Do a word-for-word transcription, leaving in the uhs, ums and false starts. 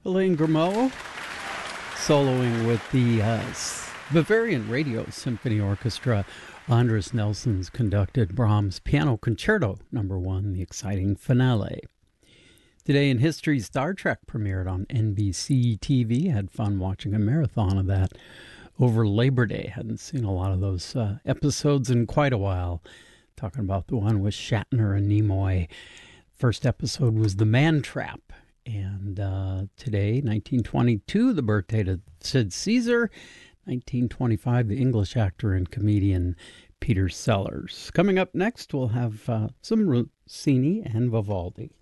Elaine Grimaud soloing with the uh, Bavarian Radio Symphony Orchestra. Andres Nelson's conducted Brahms Piano Concerto Number One, the exciting finale. Today in history, Star Trek premiered on N B C T V. Had fun watching a marathon of that over Labor Day. Hadn't seen a lot of those uh, episodes in quite a while. Talking about the one with Shatner and Nimoy. First episode was The Man Trap. And uh, today, nineteen twenty-two, the birthday of Sid Caesar. nineteen twenty-five, the English actor and comedian Peter Sellers. Coming up next, we'll have uh, some Rossini and Vivaldi.